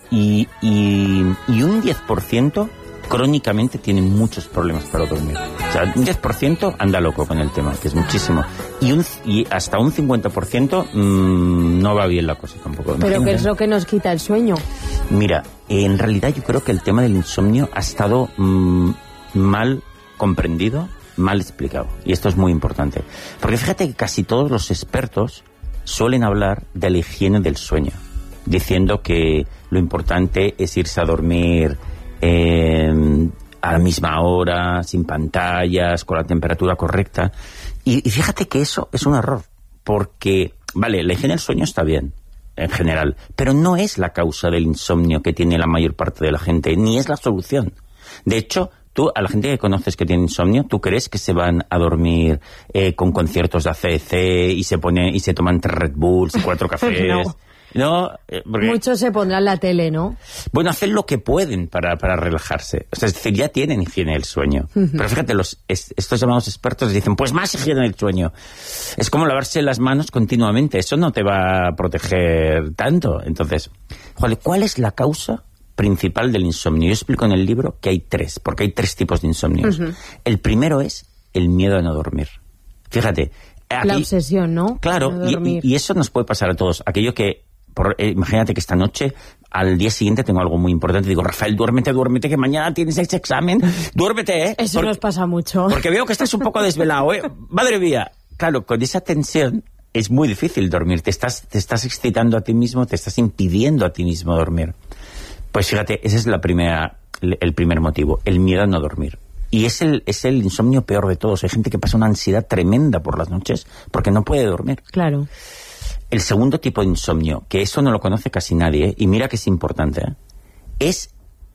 y un 10% crónicamente tienen muchos problemas para dormir. O sea, un 10% anda loco con el tema, que es muchísimo. Y hasta un 50% no va bien la cosa tampoco. ¿Pero Imagínate. qué es lo que nos quita el sueño? Mira, en realidad yo creo que el tema del insomnio ha estado mal comprendido, mal explicado. Y esto es muy importante. Porque fíjate que casi todos los expertos suelen hablar de la higiene del sueño, diciendo que lo importante es irse a dormir a la misma hora, sin pantallas, con la temperatura correcta. Y fíjate que eso es un error, porque, vale, la higiene del sueño está bien, en general, pero no es la causa del insomnio que tiene la mayor parte de la gente, ni es la solución. De hecho, tú, a la gente que conoces que tiene insomnio, ¿tú crees que se van a dormir con conciertos de AC/DC y se toman 3 Red Bulls y 4 cafés? No, porque, muchos se pondrán la tele, ¿no? Bueno, hacen lo que pueden para relajarse. O sea, es decir, ya tienen higiene del sueño. Pero fíjate, estos llamados expertos dicen, pues más higiene del sueño. Es como lavarse las manos continuamente. Eso no te va a proteger tanto. Entonces, ¿cuál es la causa principal del insomnio? Yo explico en el libro que hay 3, porque hay 3 tipos de insomnios. El primero es el miedo a no dormir. Fíjate. Aquí, la obsesión, ¿no? Claro, no y eso nos puede pasar a todos. Aquello que imagínate que esta noche, al día siguiente tengo algo muy importante. Digo, Rafael, duérmete, que mañana tienes ese examen. Duérmete, ¿eh? Eso nos pasa mucho. Porque veo que estás un poco desvelado, ¿eh? Madre mía. Claro, con esa tensión es muy difícil dormir. Te estás excitando a ti mismo, te estás impidiendo a ti mismo dormir. Pues fíjate, ese es el primer motivo, el miedo a no dormir. Y es el insomnio peor de todos. Hay gente que pasa una ansiedad tremenda por las noches porque no puede dormir. Claro. El segundo tipo de insomnio, que eso no lo conoce casi nadie, y mira que es importante, es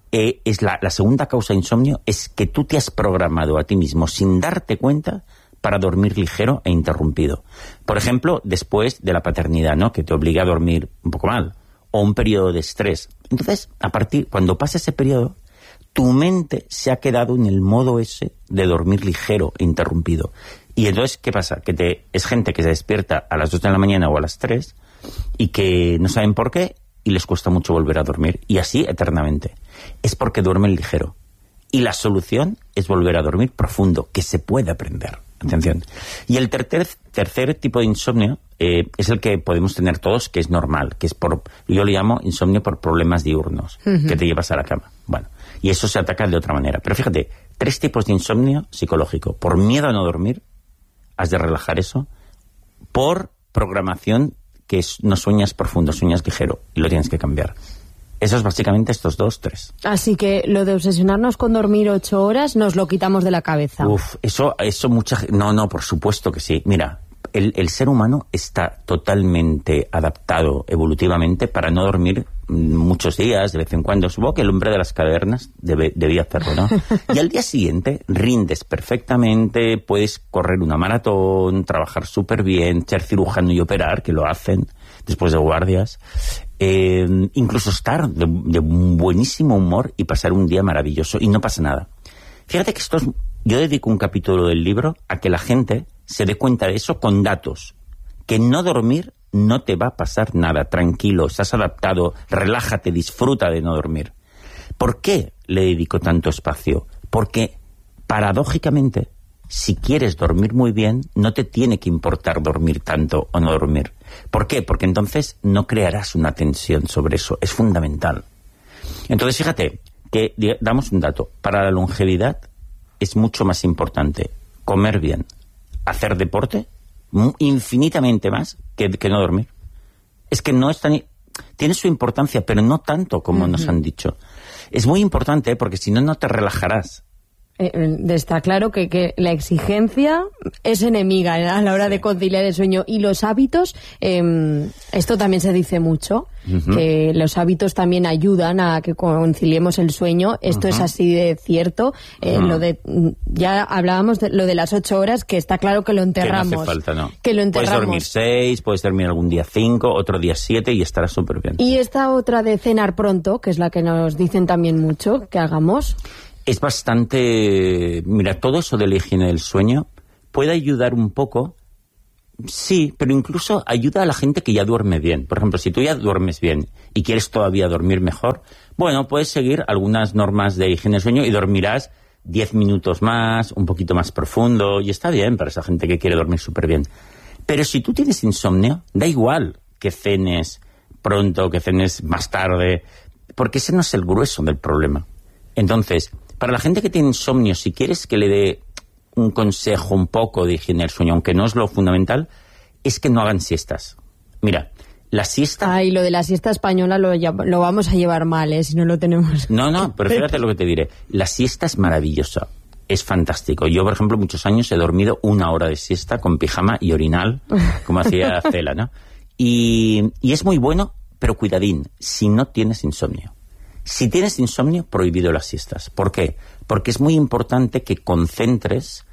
la segunda causa de insomnio, es que tú te has programado a ti mismo sin darte cuenta para dormir ligero e interrumpido. Por ejemplo, después de la paternidad, ¿no?, que te obliga a dormir un poco mal, o un periodo de estrés. Entonces, cuando pasa ese periodo, tu mente se ha quedado en el modo ese de dormir ligero e interrumpido. Y entonces, ¿qué pasa? Que es gente que se despierta a las 2 de la mañana o a las 3 y que no saben por qué y les cuesta mucho volver a dormir. Y así eternamente. Es porque duermen ligero. Y la solución es volver a dormir profundo, que se puede aprender. Atención. Y el tercer tipo de insomnio es el que podemos tener todos, que es normal, que es yo le llamo insomnio por problemas diurnos, que te llevas a la cama. Bueno, y eso se ataca de otra manera. Pero fíjate, 3 tipos de insomnio psicológico. Por miedo a no dormir, has de relajar eso. Por programación, que no sueñas profundo, sueñas ligero, y lo tienes que cambiar. Eso es básicamente estos 3. Así que lo de obsesionarnos con dormir 8 horas nos lo quitamos de la cabeza. Eso No, por supuesto que sí. Mira, el ser humano está totalmente adaptado evolutivamente para no dormir muchos días, de vez en cuando. Supongo que el hombre de las cavernas debía hacerlo, ¿no? Y al día siguiente rindes perfectamente, puedes correr una maratón, trabajar súper bien, ser cirujano y operar, que lo hacen después de guardias. Incluso estar de buenísimo humor y pasar un día maravilloso y no pasa nada. Fíjate que yo dedico un capítulo del libro a que la gente se dé cuenta de eso con datos, que no dormir no te va a pasar nada, tranquilo, estás adaptado, relájate, disfruta de no dormir. ¿Por qué le dedico tanto espacio? Porque paradójicamente, si quieres dormir muy bien, no te tiene que importar dormir tanto o no dormir. ¿Por qué? Porque entonces no crearás una tensión sobre eso. Es fundamental. Entonces, fíjate, que damos un dato. Para la longevidad es mucho más importante comer bien, hacer deporte, infinitamente más que no dormir. Es que no es tan... Tiene su importancia, pero no tanto como nos han dicho. Es muy importante porque si no, no te relajarás. Está claro que la exigencia es enemiga a la hora de conciliar el sueño. Y los hábitos, esto también se dice mucho, que los hábitos también ayudan a que conciliemos el sueño. Esto es así de cierto. Ya hablábamos de lo de las 8 horas, que está claro que lo enterramos. Que no hace falta, ¿no? Que lo enterramos. Puedes dormir 6, puedes dormir algún día 5, otro día 7 y estarás súper bien. Y esta otra de cenar pronto, que es la que nos dicen también mucho que hagamos. Es bastante... Mira, todo eso de la higiene del sueño puede ayudar un poco Sí, pero incluso ayuda a la gente que ya duerme bien. Por ejemplo, si tú ya duermes bien y quieres todavía dormir mejor, bueno, puedes seguir algunas normas de higiene del sueño y dormirás 10 minutos más, un poquito más profundo, y está bien para esa gente que quiere dormir súper bien. Pero si tú tienes insomnio, da igual que cenes pronto, que cenes más tarde, porque ese no es el grueso del problema. Entonces, para la gente que tiene insomnio, si quieres que le dé un consejo un poco de higiene del sueño, aunque no es lo fundamental, es que no hagan siestas. Mira, la siesta... Ay, lo de la siesta española lo vamos a llevar mal, si no lo tenemos. No, pero fíjate lo que te diré. La siesta es maravillosa, es fantástico. Yo, por ejemplo, muchos años he dormido 1 hora de siesta con pijama y orinal, como hacía Cela, ¿no? Y es muy bueno, pero cuidadín, si no tienes insomnio. Si tienes insomnio, prohibido las siestas. ¿Por qué? Porque es muy importante que concentres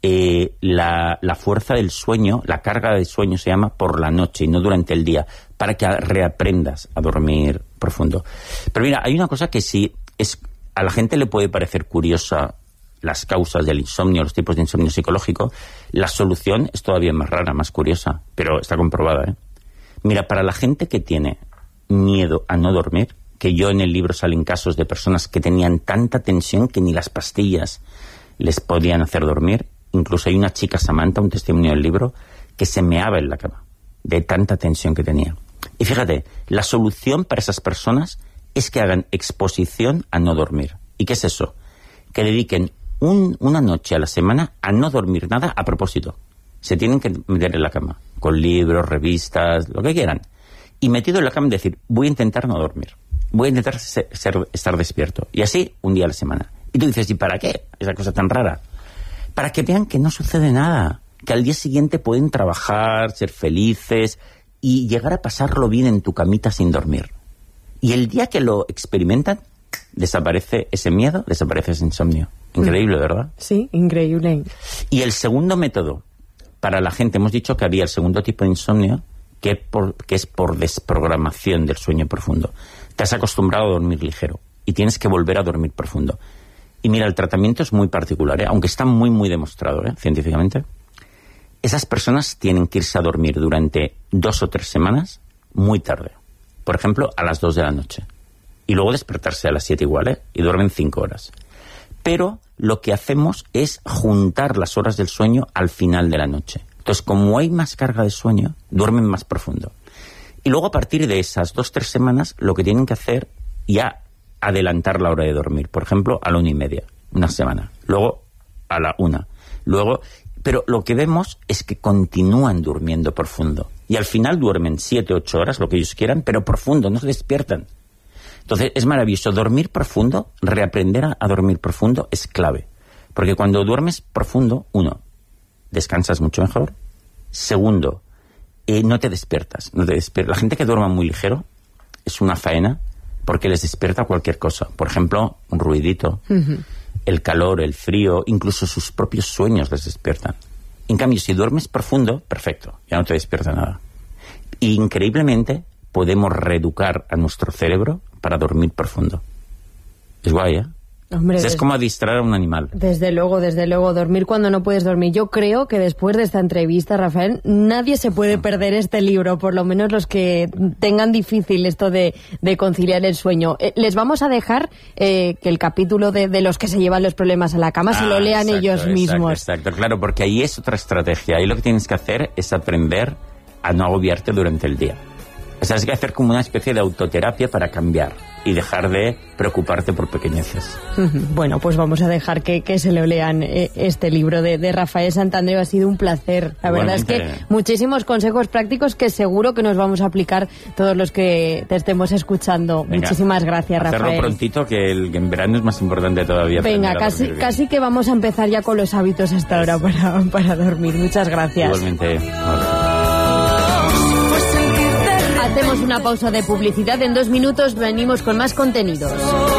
la fuerza del sueño, la carga del sueño se llama, por la noche y no durante el día, para que reaprendas a dormir profundo. Pero mira, hay una cosa que sí a la gente le puede parecer curiosa, las causas del insomnio, los tipos de insomnio psicológico. La solución es todavía más rara, más curiosa, pero está comprobada, ¿eh? Mira, para la gente que tiene miedo a no dormir, que yo en el libro salen casos de personas que tenían tanta tensión que ni las pastillas les podían hacer dormir. Incluso hay una chica, Samantha, un testimonio del libro, que se meaba en la cama de tanta tensión que tenía. Y fíjate, la solución para esas personas es que hagan exposición a no dormir. ¿Y qué es eso? Que dediquen una noche a la semana a no dormir nada a propósito. Se tienen que meter en la cama, con libros, revistas, lo que quieran. Y metido en la cama decir, voy a intentar no dormir. Voy a intentar estar despierto. Y así, un día a la semana. Y tú dices, ¿y para qué? Esa cosa tan rara. Para que vean que no sucede nada. Que al día siguiente pueden trabajar, ser felices y llegar a pasarlo bien en tu camita sin dormir. Y el día que lo experimentan, desaparece ese miedo, desaparece ese insomnio. Increíble, ¿verdad? Sí, increíble. Y el segundo método, para la gente, hemos dicho que había el segundo tipo de insomnio, que es por desprogramación del sueño profundo. Te has acostumbrado a dormir ligero y tienes que volver a dormir profundo. Y mira, el tratamiento es muy particular, aunque está muy, muy demostrado científicamente. Esas personas tienen que irse a dormir durante 2 o 3 semanas muy tarde. Por ejemplo, a las 2 de la noche. Y luego despertarse a las 7 igual, y duermen 5 horas. Pero lo que hacemos es juntar las horas del sueño al final de la noche. Entonces, como hay más carga de sueño, duermen más profundo. Y luego, a partir de esas 2 o 3 semanas, lo que tienen que hacer ya adelantar la hora de dormir. Por ejemplo, a la 1:30, una semana. Luego, a la 1. Luego, pero lo que vemos es que continúan durmiendo profundo. Y al final duermen 7 o 8 horas, lo que ellos quieran, pero profundo, no se despiertan. Entonces, es maravilloso. Dormir profundo, reaprender a dormir profundo es clave. Porque cuando duermes profundo, 1, descansas mucho mejor. 2, no te despiertas. La gente que duerma muy ligero es una faena porque les despierta cualquier cosa. Por ejemplo, un ruidito, el calor, el frío, incluso sus propios sueños les despiertan. En cambio, si duermes profundo, perfecto, ya no te despierta nada. Y increíblemente podemos reeducar a nuestro cerebro para dormir profundo. Es guay, ¿eh? Hombre, es como adiestrar a un animal. Desde luego, dormir cuando no puedes dormir. Yo creo que después de esta entrevista, Rafael, nadie se puede perder este libro, por lo menos los que tengan difícil esto de conciliar el sueño. Les vamos a dejar que el capítulo de los que se llevan los problemas a la cama se lo lean ellos mismos. Exacto, claro, porque ahí es otra estrategia. Ahí lo que tienes que hacer es aprender a no agobiarte durante el día. O sea, es que hacer como una especie de autoterapia para cambiar y dejar de preocuparte por pequeñeces. Bueno, pues vamos a dejar que se lo lean este libro de Rafael Santandreu. Ha sido un placer. La verdad es que muchísimos consejos prácticos que seguro que nos vamos a aplicar todos los que te estemos escuchando. Venga, muchísimas gracias, Rafael. Hacerlo prontito, que en verano es más importante todavía. Venga, casi que vamos a empezar ya con los hábitos hasta ahora para dormir. Muchas gracias. Igualmente. Hacemos una pausa de publicidad. En 2 minutos venimos con más contenidos.